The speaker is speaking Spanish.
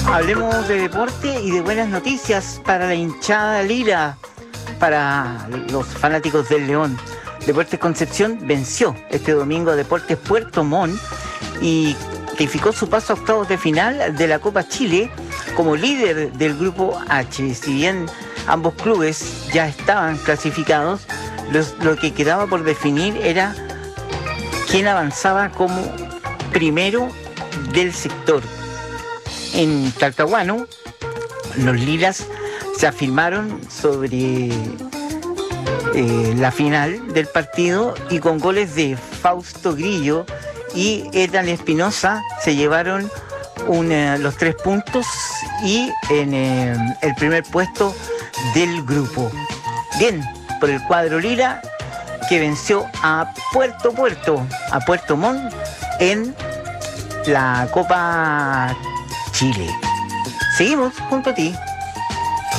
Hablemos de deporte y de buenas noticias para la hinchada lila, para los fanáticos del León. Deportes Concepción venció este domingo a Deportes Puerto Montt y clasificó su paso a octavos de final de la Copa Chile como líder del Grupo H. Si bien ambos clubes ya estaban clasificados, lo que quedaba por definir era quién avanzaba como primero del sector. En Talcahuano, los lilas se afirmaron sobre la final del partido y con goles de Fausto Grillo y Ethan Espinosa se llevaron los 3 puntos y en el primer puesto del grupo. Bien, por el cuadro lila que venció a Puerto Montt en la Copa Chile. Seguimos junto a ti.